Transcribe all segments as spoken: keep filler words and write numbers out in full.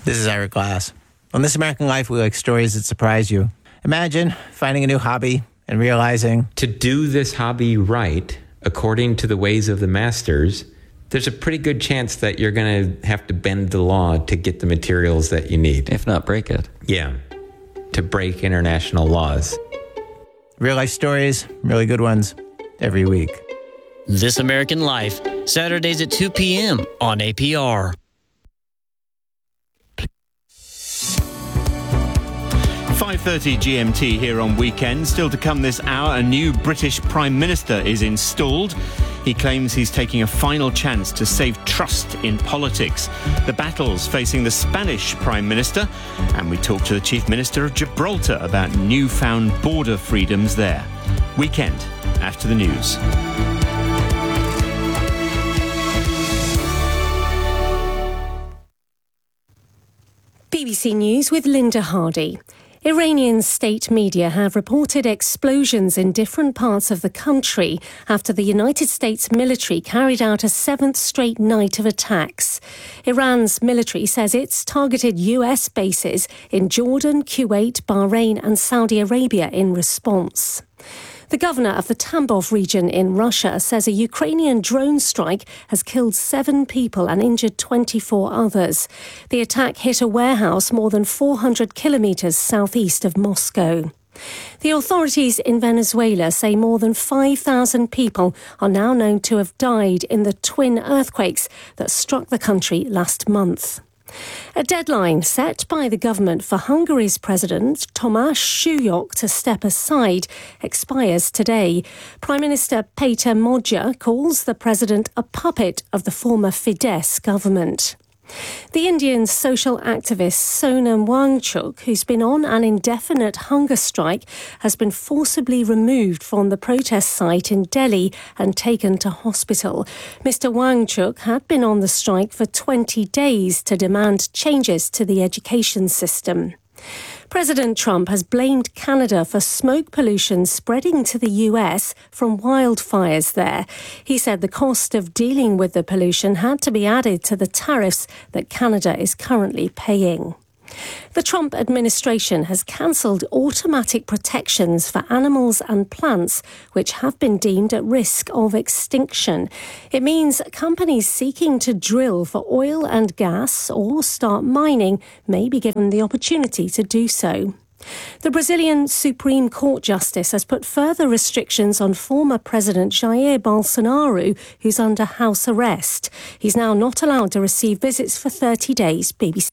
This is Ira Glass. On This American Life, we like stories that surprise you. Imagine finding a new hobby and realizing to do this hobby right, according to the ways of the masters, there's a pretty good chance that you're going to have to bend the law to get the materials that you need. If not break it. Yeah, to break international laws. real life stories, really good ones, every week. This American Life, Saturdays at two p.m. on A P R. five thirty G M T here on Weekend. Still to come this hour, a new British Prime Minister is installed. He claims he's taking a final chance to save trust in politics. The battles facing the Spanish Prime Minister. And we talk to the Chief Minister of Gibraltar about newfound border freedoms there. Weekend after the news. B B C News with Linda Hardy. Iranian state media have reported explosions in different parts of the country after the United States military carried out a seventh straight night of attacks. Iran's military says it's targeted U S bases in Jordan, Kuwait, Bahrain and Saudi Arabia in response. The governor of the Tambov region in Russia says a Ukrainian drone strike has killed seven people and injured twenty-four others. The attack hit a warehouse more than four hundred kilometres southeast of Moscow. The authorities in Venezuela say more than five thousand people are now known to have died in the twin earthquakes that struck the country last month. A deadline set by the government for Hungary's President Tamás Súlyog to step aside expires today. Prime Minister Péter Magyar calls the president a puppet of the former Fidesz government. The Indian social activist Sonam Wangchuk, who's been on an indefinite hunger strike, has been forcibly removed from the protest site in Delhi and taken to hospital. Mister Wangchuk had been on the strike for twenty days to demand changes to the education system. President Trump has blamed Canada for smoke pollution spreading to the U S from wildfires there. He said the cost of dealing with the pollution had to be added to the tariffs that Canada is currently paying. The Trump administration has cancelled automatic protections for animals and plants which have been deemed at risk of extinction. It means companies seeking to drill for oil and gas or start mining may be given the opportunity to do so. The Brazilian Supreme Court Justice has put further restrictions on former President Jair Bolsonaro, who's under house arrest. He's now not allowed to receive visits for thirty days. B B C.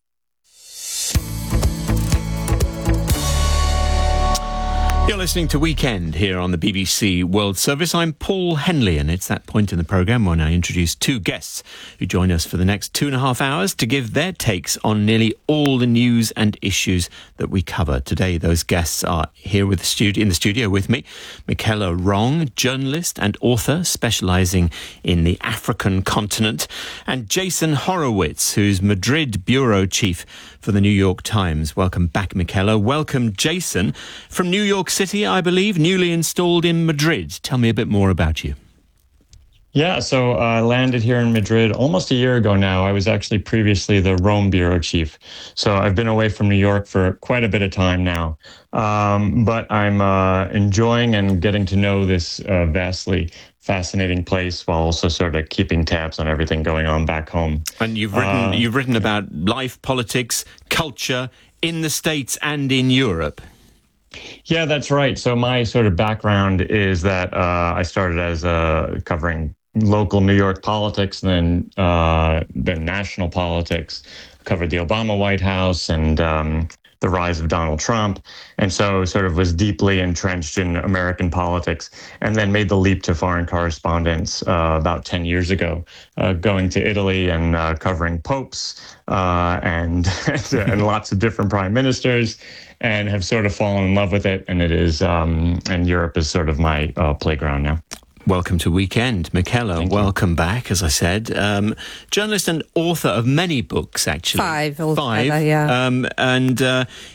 You're listening to Weekend here on the B B C World Service. I'm Paul Henley, and it's that point in the programme when I introduce two guests who join us for the next two and a half hours to give their takes on nearly all the news and issues that we cover. Today, those guests are here with the studio, in the studio with me. Michaela Wrong, journalist and author specialising in the African continent, and Jason Horowitz, who's Madrid bureau chief for the New York Times. Welcome back, Michaela. Welcome, Jason, from New York City, I believe, newly installed in Madrid. Tell me a bit more about you. Yeah, so I uh, landed here in Madrid almost a year ago now. I was actually previously the Rome bureau chief. So I've been away from New York for quite a bit of time now. Um, but I'm uh, enjoying and getting to know this uh, vastly fascinating place while also sort of keeping tabs on everything going on back home. And you've written, uh, you've written about life, politics, culture in the States and in Europe. Yeah, that's right. So my sort of background is that uh, I started as uh, covering local New York politics, and then uh, then national politics. Covered the Obama White House and um, the rise of Donald Trump, and so sort of was deeply entrenched in American politics, and then made the leap to foreign correspondence uh, about ten years ago, uh, going to Italy and uh, covering popes uh, and and lots of different prime ministers, and have sort of fallen in love with it. And it is, um, and Europe is sort of my uh, playground now. Welcome to Weekend, Michaela. Thank welcome you. back, as I said. Um, journalist and author of many books, actually. Five. Five. Together, yeah. Um, and uh,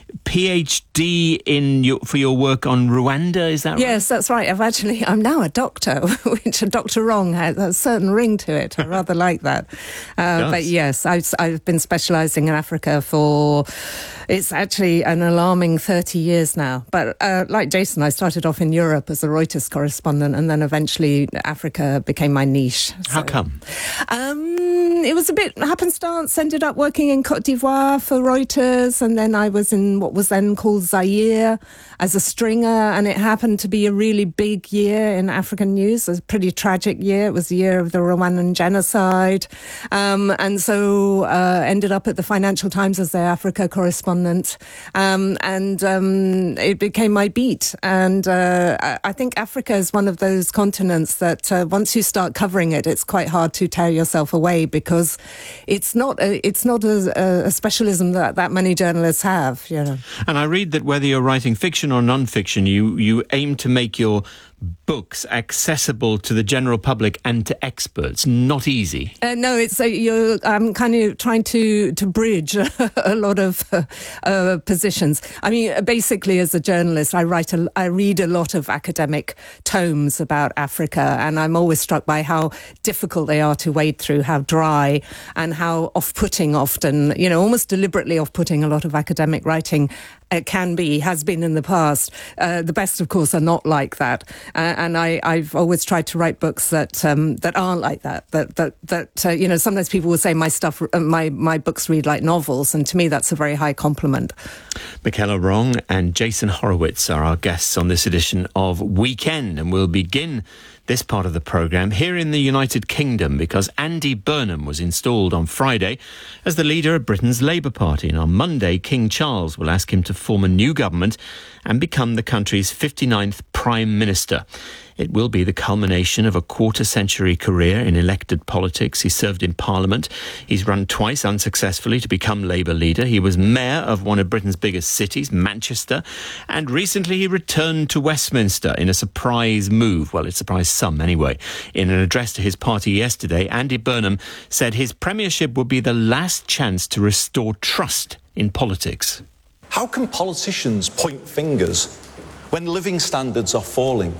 PhD in your, for your work on Rwanda, is that right? Yes, that's right. I've actually, I'm now a doctor, which a Doctor Wrong has a certain ring to it. I rather like that. Uh, but yes, I've, I've been specialising in Africa for, it's actually an alarming thirty years now. But uh, like Jason, I started off in Europe as a Reuters correspondent, and then eventually Africa became my niche. How So, come? Um, it was a bit happenstance. Ended up working in Cote d'Ivoire for Reuters, and then I was in what was then called Zaire as a stringer, and it happened to be a really big year in African news. It was a pretty tragic year. It was the year of the Rwandan genocide, um, and so uh, ended up at the Financial Times as their Africa correspondent, um, and um, it became my beat. And uh, I- I think Africa is one of those continents that uh, once you start covering it, it's quite hard to tear yourself away, because it's not a, it's not a, a specialism that that many journalists have, you know. And I read that whether you're writing fiction or non-fiction, you, you aim to make your books accessible to the general public and to experts. Not easy. Uh, no, it's uh, you're. I'm kind of trying to to bridge a lot of uh, uh, positions. I mean, basically, as a journalist, I write, a, I read a lot of academic tomes about Africa, and I'm always struck by how difficult they are to wade through, how dry, and how off-putting often, you know, almost deliberately off-putting a lot of academic writing uh, can be, has been in the past. Uh, the best, of course, are not like that. Uh, and I, I've always tried to write books that um, that aren't like that. That that that uh, you know, sometimes people will say my stuff, uh, my my books read like novels, and to me that's a very high compliment. Michaela Wrong and Jason Horowitz are our guests on this edition of Weekend, and we'll begin this part of the programme here in the United Kingdom, because Andy Burnham was installed on Friday as the leader of Britain's Labour Party, and on Monday King Charles will ask him to form a new government and become the country's fifty-ninth Prime Minister. It will be the culmination of a quarter-century career in elected politics. He served in Parliament. He's run twice unsuccessfully to become Labour leader. He was mayor of one of Britain's biggest cities, Manchester, and recently he returned to Westminster in a surprise move. Well, it surprised some anyway. In an address to his party yesterday, Andy Burnham said his premiership would be the last chance to restore trust in politics. How can politicians point fingers when living standards are falling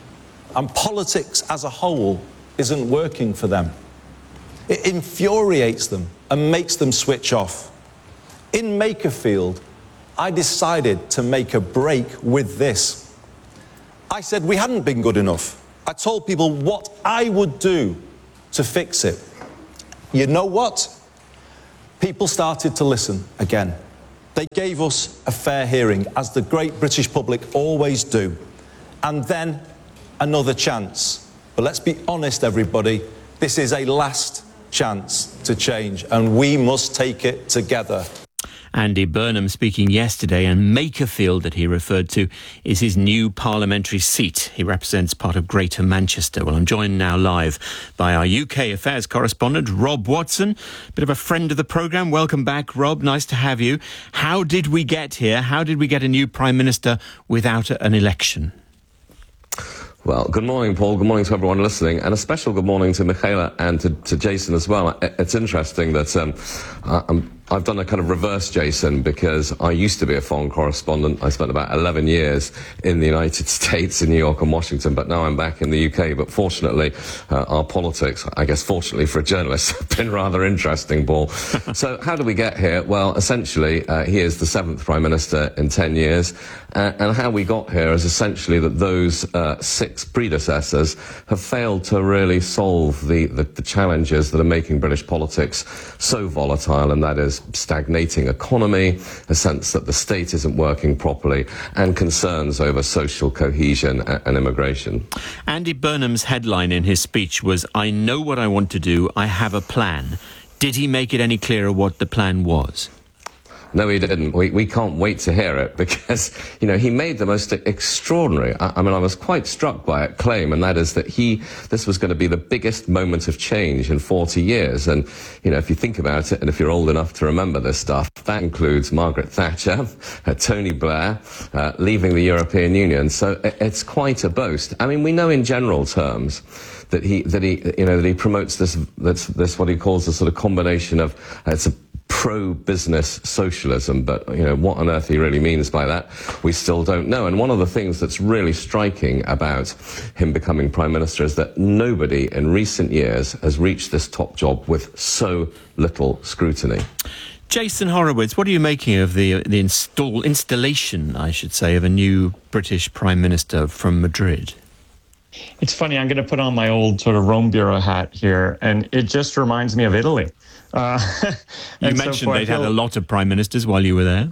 and politics as a whole isn't working for them? It infuriates them and makes them switch off. In Makerfield, I decided to make a break with this. I said we hadn't been good enough. I told people what I would do to fix it. You know what? People started to listen again. They gave us a fair hearing, as the great British public always do. And then another chance. But let's be honest, everybody, this is a last chance to change, and we must take it together. Andy Burnham speaking yesterday, and Makerfield, that he referred to, is his new parliamentary seat. He represents part of Greater Manchester. Well, I'm joined now live by our U K affairs correspondent, Rob Watson, bit of a friend of the programme. Welcome back, Rob. Nice to have you. How did we get here? How did we get a new Prime Minister without an election? Well, good morning, Paul. Good morning to everyone listening, and a special good morning to Michaela and to, to Jason as well. It's interesting that um, I'm, I've done a kind of reverse Jason, because I used to be a foreign correspondent. I spent about eleven years in the United States, in New York and Washington, but now I'm back in the U K. But fortunately, uh, our politics, I guess fortunately for a journalist, have been rather interesting, Paul. So how do we get here? Well, essentially, uh, he is the seventh Prime Minister in ten years. Uh, and how we got here is essentially that those uh, six predecessors have failed to really solve the, the, the challenges that are making British politics so volatile, and that is stagnating economy, a sense that the state isn't working properly, and concerns over social cohesion and, and immigration. Andy Burnham's headline in his speech was, "I know what I want to do, I have a plan." Did he make it any clearer what the plan was? No, he didn't. We, we can't wait to hear it, because, you know, he made the most extraordinary, I, I mean, I was quite struck by it, claim, and that is that he, this was going to be the biggest moment of change in forty years. And, you know, if you think about it, and if you're old enough to remember this stuff, that includes Margaret Thatcher, uh, Tony Blair, uh, leaving the European Union. So it, it's quite a boast. I mean, we know in general terms that he, that he, you know, that he promotes this, that's, this what he calls a sort of combination of, uh, it's a pro-business socialism, but you know what on earth he really means by that, we still don't know. And one of the things that's really striking about him becoming prime minister is that nobody in recent years has reached this top job with so little scrutiny. Jason Horowitz, what are you making of the the install installation, I should say, of a new British prime minister from Madrid? It's funny, I'm going to put on my old sort of Rome Bureau hat here, and it just reminds me of Italy. Uh, you mentioned so they'd feel, had a lot of prime ministers while you were there.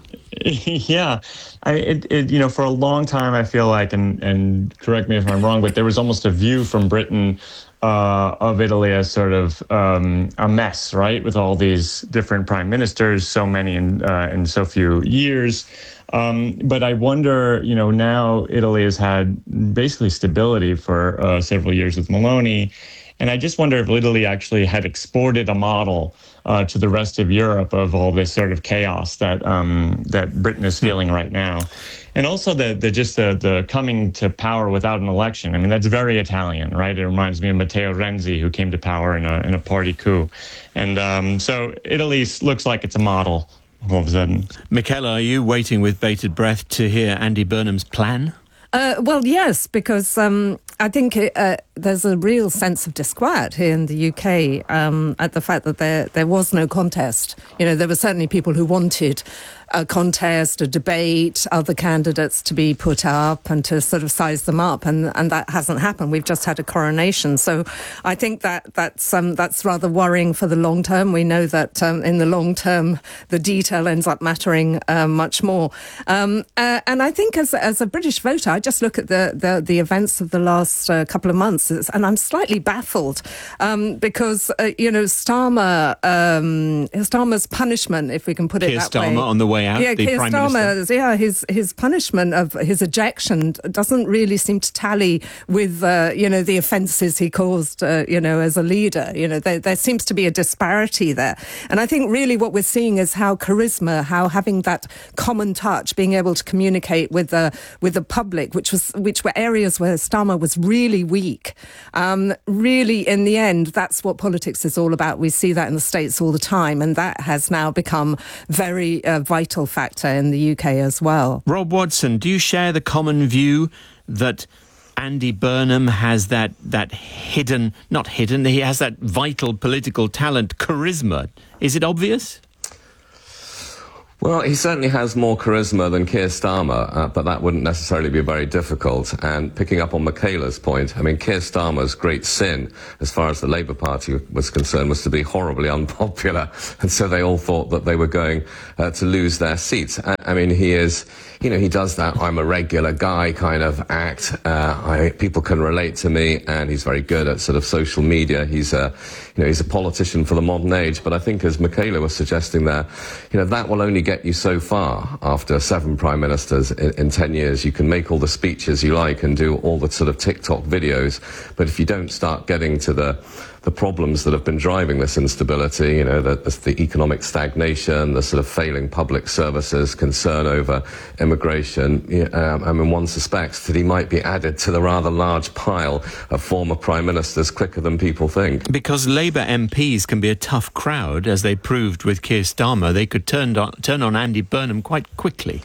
Yeah. I, it, it, you know, for a long time, I feel like, and, and correct me if I'm wrong, but there was almost a view from Britain uh, of Italy as sort of um, a mess, right? With all these different prime ministers, so many in, uh, in so few years. Um, but I wonder, you know, now Italy has had basically stability for uh, several years with Meloni. And I just wonder if Italy actually had exported a model uh, to the rest of Europe of all this sort of chaos that um, that Britain is feeling right now. And also the, the just the, the coming to power without an election. I mean, that's very Italian, right? It reminds me of Matteo Renzi, who came to power in a, in a party coup. And um, so Italy looks like it's a model all of a sudden. Michaela, are you waiting with bated breath to hear Andy Burnham's plan? Uh, well, yes, because um, I think it, uh, there's a real sense of disquiet here in the U K um, at the fact that there there was no contest. You know, there were certainly people who wanted a contest, a debate, other candidates to be put up and to sort of size them up, and, and that hasn't happened. We've just had a coronation. So I think that that's um, that's rather worrying for the long term. We know that um, in the long term, the detail ends up mattering uh, much more. Um, uh, and I think as, as a British voter, I just look at the, the, the events of the last uh, couple of months and I'm slightly baffled um, because, uh, you know, Starmer, um, Starmer's punishment, if we can put it Keir that Starmer way. on the way out, yeah, the Keir Prime Starmer, Minister. yeah, his his punishment of his ejection doesn't really seem to tally with uh, you know the offences he caused, uh, you know, as a leader. You know, there, there seems to be a disparity there, and I think really what we're seeing is how charisma, how having that common touch, being able to communicate with the with the public, which was which were areas where Starmer was really weak. Um, really, in the end, that's what politics is all about. We see that in the States all the time, and that has now become very uh, vital factor in the U K as well. Rob Watson, do you share the common view that Andy Burnham has that that hidden, not hidden, he has that vital political talent, charisma? Is it obvious? Well, he certainly has more charisma than Keir Starmer, uh, but that wouldn't necessarily be very difficult. And picking up on Michaela's point, I mean, Keir Starmer's great sin, as far as the Labour Party was concerned, was to be horribly unpopular. And so they all thought that they were going uh, to lose their seats. I, I mean, he is, you know, he does that I'm a regular guy kind of act. Uh, I, people can relate to me, and he's very good at sort of social media. He's a, you know, he's a politician for the modern age. But I think, as Michaela was suggesting there, you know, that will only get get you so far after seven prime ministers in, in ten years. You can make all the speeches you like and do all the sort of TikTok videos, but if you don't start getting to the the problems that have been driving this instability, you know, the, the economic stagnation, the sort of failing public services, concern over immigration, um, I mean, one suspects that he might be added to the rather large pile of former prime ministers quicker than people think. Because Labour M Ps can be a tough crowd, as they proved with Keir Starmer. They could turn on, turn on Andy Burnham quite quickly.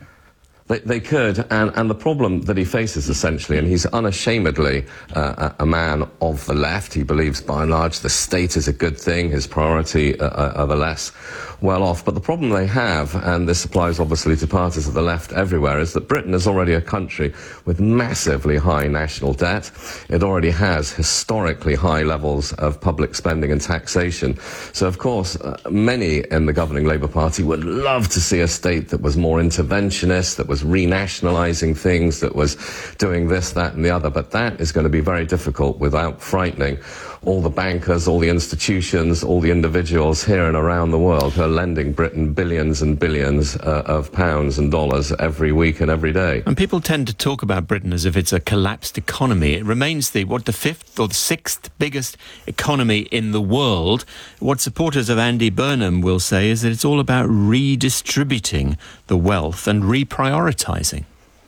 They, they could, and, and the problem that he faces, essentially, and he's unashamedly uh, a, a man of the left. He believes, by and large, the state is a good thing. His priority uh, are the less well off. But the problem they have, and this applies obviously to parties of the left everywhere, is that Britain is already a country with massively high national debt. It already has historically high levels of public spending and taxation. So, of course, uh, many in the governing Labour Party would love to see a state that was more interventionist, that was renationalising things, that was doing this, that and the other. But that is going to be very difficult without frightening all the bankers, all the institutions, all the individuals here and around the world who are lending Britain billions and billions uh, of pounds and dollars every week and every day. And people tend to talk about Britain as if it's a collapsed economy. It remains the, what, the fifth or the sixth biggest economy in the world. What supporters of Andy Burnham will say is that it's all about redistributing the wealth and reprioritising.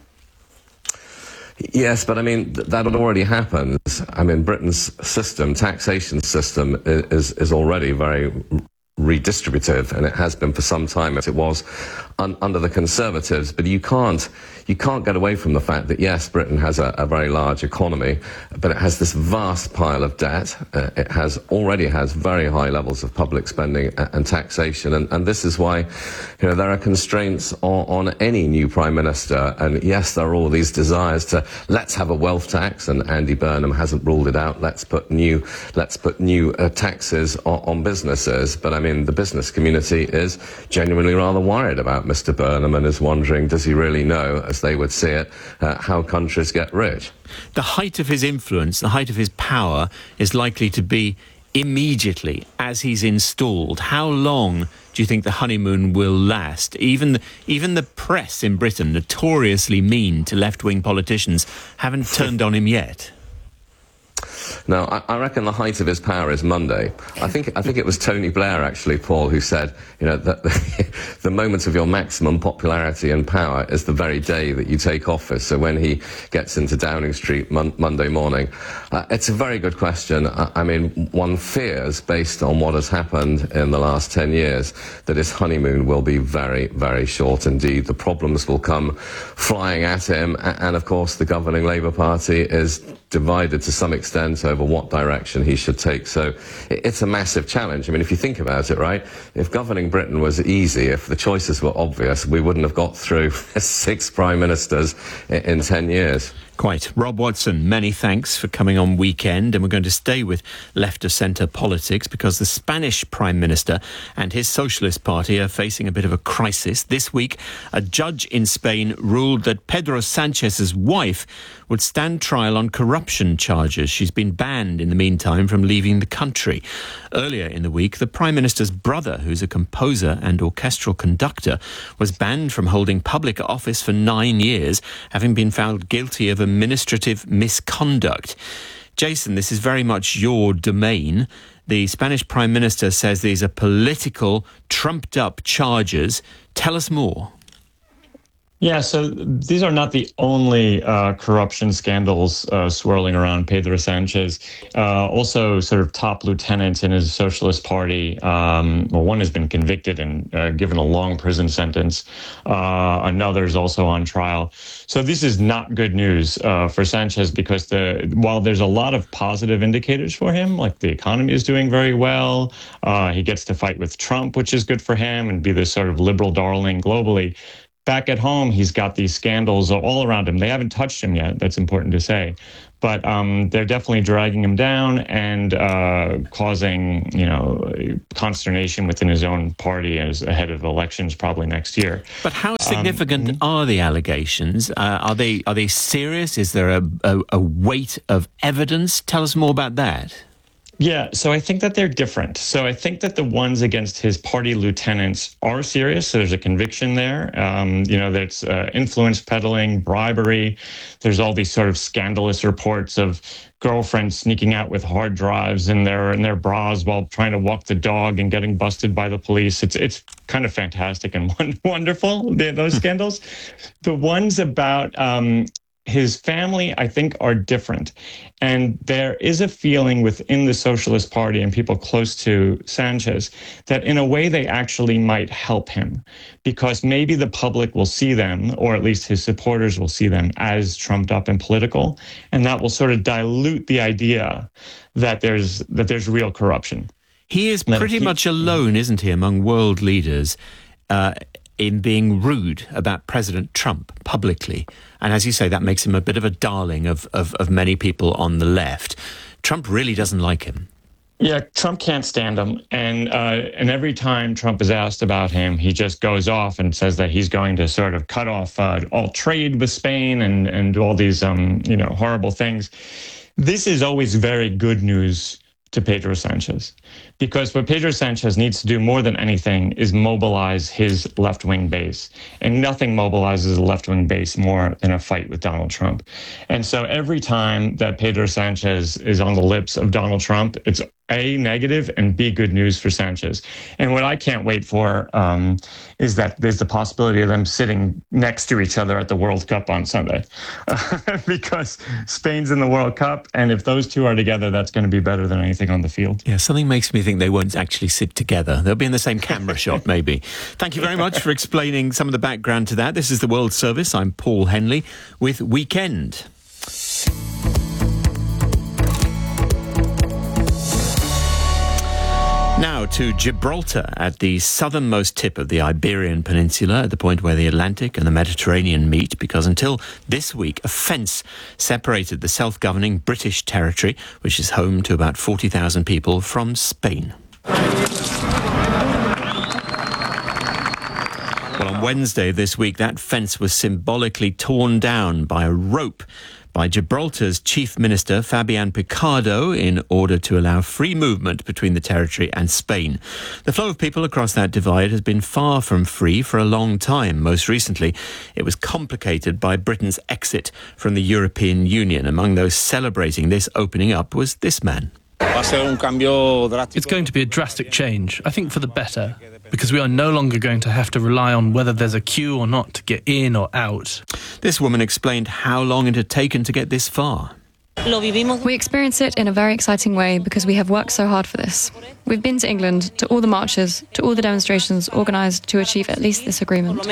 Yes, but I mean, th- that already happens. I mean, Britain's system, taxation system, is, is already very redistributive, and it has been for some time, as it was un- under the Conservatives. But you can't you can't get away from the fact that, yes, Britain has a, a very large economy, but it has this vast pile of debt. Uh, it has already has very high levels of public spending and, and taxation, and, and this is why, you know, there are constraints on, on any new Prime Minister. And yes, there are all these desires to let's have a wealth tax, and Andy Burnham hasn't ruled it out. Let's put new let's put new uh, taxes on, on businesses. But I mean, the business community is genuinely rather worried about Mister Burnham and is wondering, does he really know, as they would see it, uh, how countries get rich? The height of his influence, the height of his power, is likely to be immediately as he's installed. How long do you think the honeymoon will last? Even the, even the press in Britain, notoriously mean to left-wing politicians, haven't turned on him yet. No, I, I reckon the height of his power is Monday. I think I think it was Tony Blair, actually, Paul, who said, you know, that the, the moment of your maximum popularity and power is the very day that you take office. So when he gets into Downing Street mon- Monday morning, uh, it's a very good question. I, I mean, one fears, based on what has happened in the last ten years, that his honeymoon will be very, very short indeed. The problems will come flying at him, and, and of course, the governing Labour Party is divided to some extent over what direction he should take. So it's a massive challenge. I mean, if you think about it, right, if governing Britain was easy, if the choices were obvious, we wouldn't have got through six prime ministers in, in ten years. Quite. Rob Watson, many thanks for coming on Weekend, and we're going to stay with left-of-centre politics because the Spanish Prime Minister and his Socialist Party are facing a bit of a crisis. This week, a judge in Spain ruled that Pedro Sanchez's wife would stand trial on corruption charges. She's been banned in the meantime from leaving the country. Earlier in the week, the Prime Minister's brother, who's a composer and orchestral conductor, was banned from holding public office for nine years, having been found guilty of administrative misconduct. Jason, this is very much your domain. The Spanish Prime Minister says these are political, trumped-up charges. Tell us more. Yeah, so these are not the only uh, corruption scandals uh, swirling around Pedro Sanchez. Uh, also, sort of top lieutenants in his Socialist Party. Um, well, one has been convicted and uh, given a long prison sentence. Uh, another is also on trial. So this is not good news uh, for Sanchez because the while there's a lot of positive indicators for him, like the economy is doing very well, uh, he gets to fight with Trump, which is good for him, and be this sort of liberal darling globally. Back at home, he's got these scandals all around him. They haven't touched him yet. That's important to say. But um, they're definitely dragging him down and uh, causing, you know, consternation within his own party as ahead of elections probably next year. But how significant um, are the allegations? Uh, are they are they serious? Is there a, a, a weight of evidence? Tell us more about that. Yeah, so I think that they're different. So I think that the ones against his party lieutenants are serious. So there's a conviction there. Um, you know, there's uh, influence peddling, bribery. There's all these sort of scandalous reports of girlfriends sneaking out with hard drives in their in their bras while trying to walk the dog and getting busted by the police. It's it's kind of fantastic and wonderful, those scandals. The ones about um, his family, I think, are different. And there is a feeling within the Socialist Party and people close to Sanchez that in a way they actually might help him because maybe the public will see them, or at least his supporters will see them, as trumped up and political. And that will sort of dilute the idea that there's that there's real corruption. He is pretty he, much alone, isn't he, among world leaders uh, in being rude about President Trump publicly. And as you say, that makes him a bit of a darling of, of, of many people on the left. Trump really doesn't like him. Yeah, Trump can't stand him. And uh, and every time Trump is asked about him, he just goes off and says that he's going to sort of cut off uh, all trade with Spain and, and do all these um, you know, horrible things. This is always very good news to Pedro Sanchez, because what Pedro Sanchez needs to do more than anything is mobilize his left-wing base. And nothing mobilizes a left-wing base more than a fight with Donald Trump. And so every time that Pedro Sanchez is on the lips of Donald Trump, it's A, negative, and B, good news for Sanchez. And what I can't wait for um, is that there's the possibility of them sitting next to each other at the World Cup on Sunday. Because Spain's in the World Cup, and if those two are together, that's going to be better than anything on the field. Yeah, something makes me think they won't actually sit together. They'll be in the same camera shot, maybe. Thank you very much for explaining some of the background to that. This is the World Service. I'm Paul Henley with Weekend. Now to Gibraltar, at the southernmost tip of the Iberian Peninsula, at the point where the Atlantic and the Mediterranean meet, because until this week, a fence separated the self-governing British territory, which is home to about forty thousand people, from Spain. Well, on Wednesday of this week, that fence was symbolically torn down by a rope by Gibraltar's Chief Minister, Fabián Picardo, in order to allow free movement between the territory and Spain. The flow of people across that divide has been far from free for a long time. Most recently, it was complicated by Britain's exit from the European Union. Among those celebrating this opening up was this man. It's going to be a drastic change, I think for the better, because we are no longer going to have to rely on whether there's a queue or not to get in or out. This woman explained how long it had taken to get this far. We experience it in a very exciting way because we have worked so hard for this. We've been to England, to all the marches, to all the demonstrations organised to achieve at least this agreement.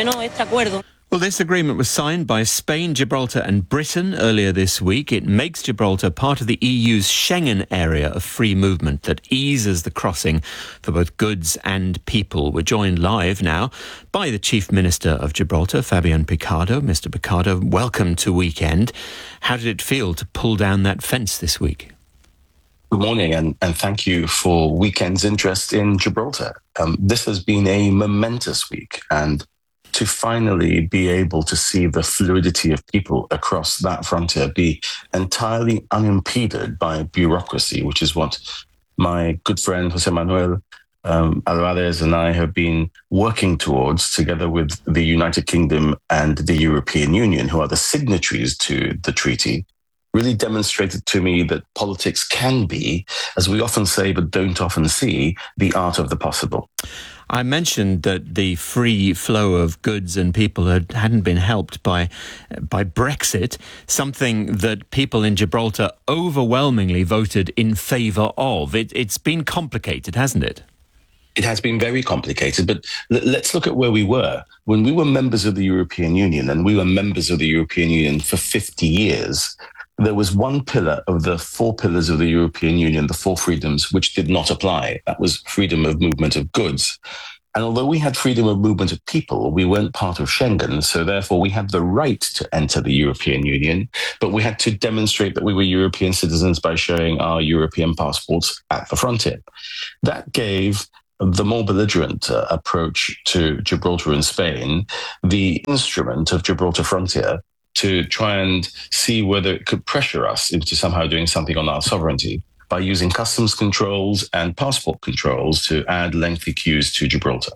Well, this agreement was signed by Spain, Gibraltar and Britain earlier this week. It makes Gibraltar part of the E U's Schengen area of free movement that eases the crossing for both goods and people. We're joined live now by the Chief Minister of Gibraltar, Fabián Picardo. Mister Picardo, welcome to Weekend. How did it feel to pull down that fence this week? Good morning, and, and thank you for Weekend's interest in Gibraltar. Um, this has been a momentous week, and to finally be able to see the fluidity of people across that frontier be entirely unimpeded by bureaucracy, which is what my good friend José Manuel um, Alvarez and I have been working towards, together with the United Kingdom and the European Union, who are the signatories to the treaty, really demonstrated to me that politics can be, as we often say but don't often see, the art of the possible. I mentioned that the free flow of goods and people had, hadn't been helped by by Brexit, something that people in Gibraltar overwhelmingly voted in favour of. It, it's been complicated, hasn't it? It has been very complicated, but l- let's look at where we were. When we were members of the European Union, and we were members of the European Union for fifty years, there was one pillar of the four pillars of the European Union, the four freedoms, which did not apply. That was freedom of movement of goods. And although we had freedom of movement of people, we weren't part of Schengen. So therefore, we had the right to enter the European Union, but we had to demonstrate that we were European citizens by showing our European passports at the frontier. That gave the more belligerent uh, approach to Gibraltar and Spain the instrument of Gibraltar Frontier to try and see whether it could pressure us into somehow doing something on our sovereignty by using customs controls and passport controls to add lengthy queues to Gibraltar.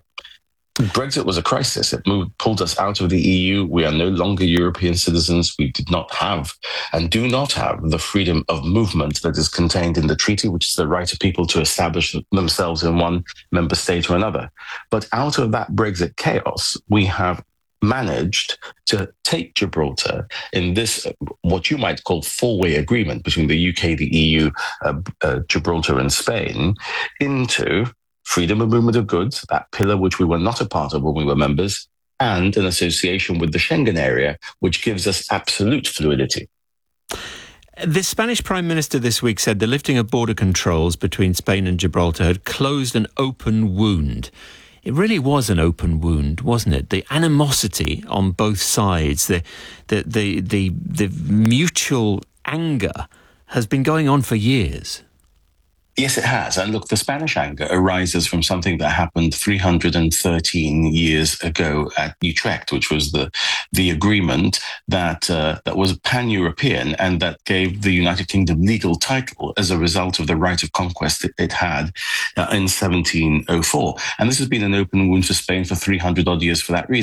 Brexit was a crisis. It moved, pulled us out of the E U. We are no longer European citizens. We did not have and do not have the freedom of movement that is contained in the treaty, which is the right of people to establish themselves in one member state or another. But out of that Brexit chaos, we have managed to take Gibraltar in this, what you might call four-way agreement between the U K, the E U, uh, uh, Gibraltar and Spain, into freedom of movement of goods, that pillar which we were not a part of when we were members, and an association with the Schengen area, which gives us absolute fluidity. The Spanish Prime Minister this week said the lifting of border controls between Spain and Gibraltar had closed an open wound. It really was an open wound, wasn't it? The animosity on both sides, the the the the, the mutual anger has been going on for years. Yes, it has. And look, the Spanish anger arises from something that happened three hundred thirteen years ago at Utrecht, which was the the agreement that uh, that was pan-European and that gave the United Kingdom legal title as a result of the right of conquest it, it had uh, in seventeen oh four. And this has been an open wound for Spain for three hundred odd years for that reason.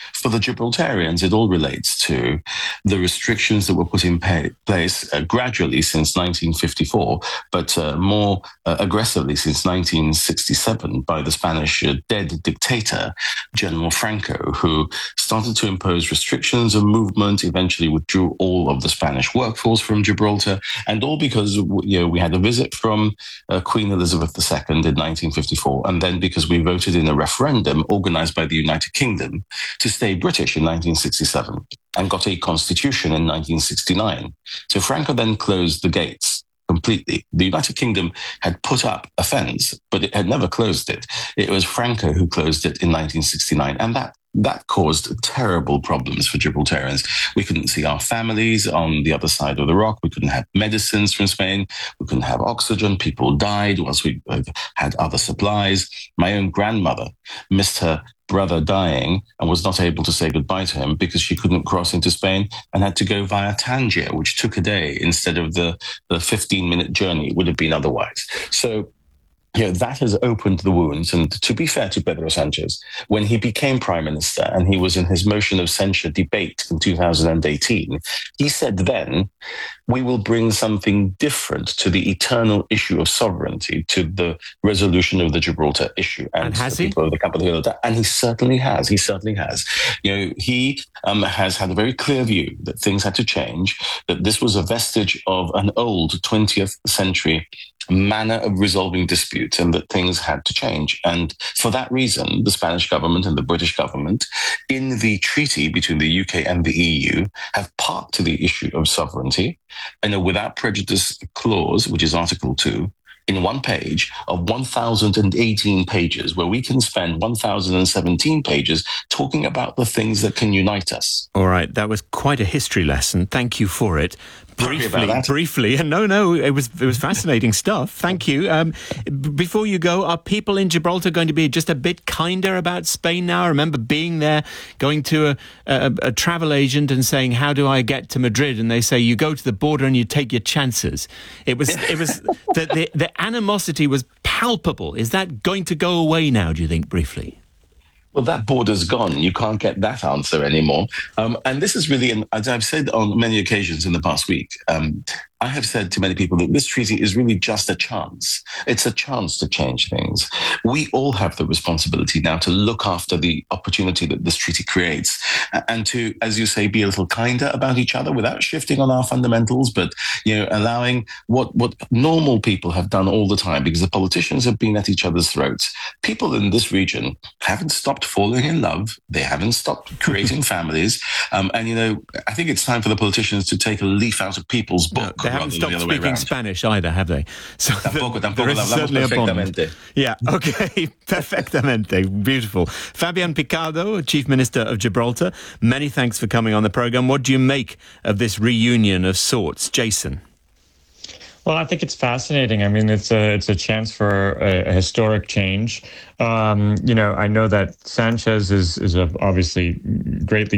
For the Gibraltarians, it all relates to the restrictions that were put in pay, place uh, gradually since nineteen fifty-four, but uh, more uh, aggressively since nineteen sixty-seven by the Spanish uh, dead dictator, General Franco, who started to impose restrictions of movement, eventually withdrew all of the Spanish workforce from Gibraltar, and all because you know we had a visit from uh, Queen Elizabeth the Second in nineteen fifty-four, and then because we voted in a referendum organized by the United Kingdom to stay British in nineteen sixty-seven and got a constitution in nineteen sixty-nine. So Franco then closed the gates completely. The United Kingdom had put up a fence, but it had never closed it. It was Franco who closed it in nineteen sixty-nine, and that That caused terrible problems for Gibraltarians. We couldn't see our families on the other side of the rock. We couldn't have medicines from Spain. We couldn't have oxygen. People died whilst we had other supplies. My own grandmother missed her brother dying and was not able to say goodbye to him because she couldn't cross into Spain and had to go via Tangier, which took a day instead of the, the fifteen-minute journey it would have been otherwise. So you know, that has opened the wounds. And to be fair to Pedro Sanchez, when he became prime minister and he was in his motion of censure debate in two thousand eighteen, he said then, we will bring something different to the eternal issue of sovereignty, to the resolution of the Gibraltar issue. And, and has the he? People of the capital of that. And he certainly has. He certainly has. You know, he um, has had a very clear view that things had to change, that this was a vestige of an old twentieth century manner of resolving disputes and that things had to change. And for that reason, the Spanish government and the British government in the treaty between the U K and the E U have parked the issue of sovereignty in a without prejudice clause, which is Article two, in one page of one thousand eighteen pages, where we can spend one thousand seventeen pages talking about the things that can unite us. All right, that was quite a history lesson. Thank you for it. Briefly, briefly. No, no, it was it was fascinating stuff. Thank you. Um, b- before you go, are people in Gibraltar going to be just a bit kinder about Spain now? I remember being there, going to a, a, a travel agent and saying, "How do I get to Madrid?" And they say, "You go to the border and you take your chances." It was it was the, the the animosity was palpable. Is that going to go away now? Do you think, briefly? Well, that border's gone. You can't get that answer anymore. Um, and this is really, an, as I've said on many occasions in the past week, um, I have said to many people that this treaty is really just a chance. It's a chance to change things. We all have the responsibility now to look after the opportunity that this treaty creates and to, as you say, be a little kinder about each other without shifting on our fundamentals, but, you know, allowing what, what normal people have done all the time, because the politicians have been at each other's throats. People in this region haven't stopped falling in love. They haven't stopped creating families. Um, and, you know, I think it's time for the politicians to take a leaf out of people's book. No, they haven't stopped speaking Spanish either, have they? So tampoco, tampoco there is certainly a bond. Yeah, okay, perfectamente, beautiful. Fabian Picardo, Chief Minister of Gibraltar, many thanks for coming on the programme. What do you make of this reunion of sorts? Jason? Well, I think it's fascinating. I mean, it's a it's a chance for a, a historic change. Um, you know, I know that Sanchez is is a obviously greatly